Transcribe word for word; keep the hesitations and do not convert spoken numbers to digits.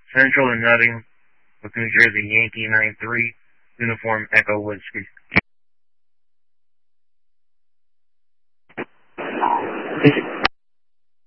Central and Nutting with New Jersey Yankee nine three, Uniform Echo Whiskey.